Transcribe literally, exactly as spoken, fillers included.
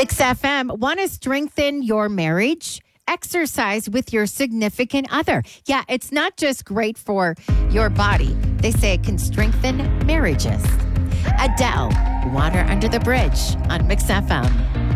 Mix F M, want to strengthen your marriage? Exercise with your significant other. Yeah, it's not just great for your body. They say it can strengthen marriages. Adele, Water Under the Bridge on Mix F M.